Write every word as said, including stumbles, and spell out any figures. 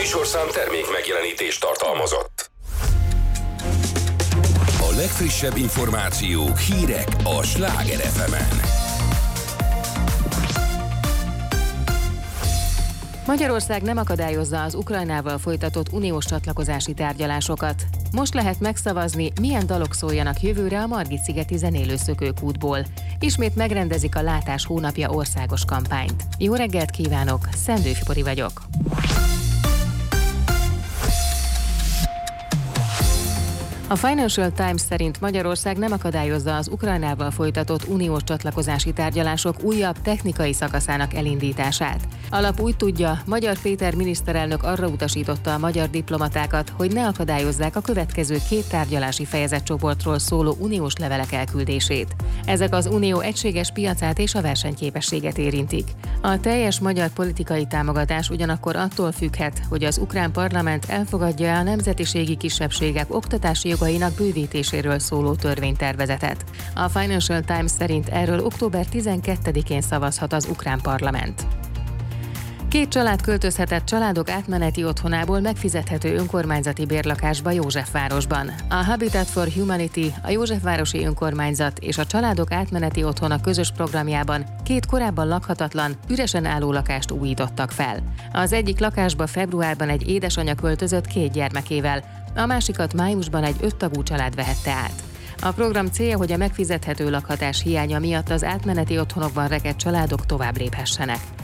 műsorszám termék megjelenítést tartalmazott. A legfrissebb információk, hírek a Sláger ef emen. Magyarország nem akadályozza az Ukrajnával folytatott uniós csatlakozási tárgyalásokat. Most lehet megszavazni, milyen dalok szóljanak jövőre a Margit-szigeti zenélő szökőkútból. Ismét megrendezik a Látás hónapja országos kampányt. Jó reggelt kívánok, Szendő Fipori vagyok. A Financial Times szerint Magyarország nem akadályozza az Ukrajnával folytatott uniós csatlakozási tárgyalások újabb technikai szakaszának elindítását. A lap úgy tudja, Magyar Péter miniszterelnök arra utasította a magyar diplomatákat, hogy ne akadályozzák a következő két tárgyalási fejezetcsoportról szóló uniós levelek elküldését. Ezek az unió egységes piacát és a versenyképességet érintik. A teljes magyar politikai támogatás ugyanakkor attól függhet, hogy az ukrán parlament elfogadja a nemzetiségi kisebbségek oktatási jogainak bővítéséről szóló törvénytervezetet. A Financial Times szerint erről október tizenkettedikén szavazhat az ukrán parlament. Két család költözhetett családok átmeneti otthonából megfizethető önkormányzati bérlakásba Józsefvárosban. A Habitat for Humanity, a Józsefvárosi Önkormányzat és a Családok Átmeneti Otthona közös programjában két korábban lakhatatlan, üresen álló lakást újítottak fel. Az egyik lakásba februárban egy édesanyja költözött két gyermekével, a másikat májusban egy öttagú család vehette át. A program célja, hogy a megfizethető lakhatás hiánya miatt az átmeneti otthonokban rekedt családok tovább léphessenek.